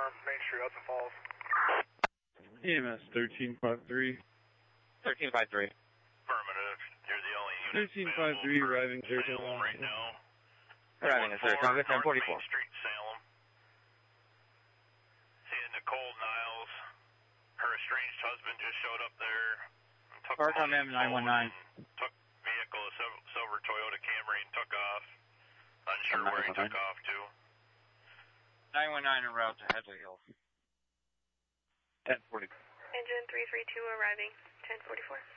Main Street, Hudson Falls. EMS 1353. 1353. Affirmative. You're the only unit 1353 arriving Salem right now. Arriving at 13, North 1044. Main Street, Salem. Seeing Nicole Niles. Her estranged husband just showed up there. Took Park on M919. Took vehicle, a silver Toyota Camry, and took off. Unsure where he took off to. 919 en route to Headley Hills. 1040. Engine 332 arriving, 1044.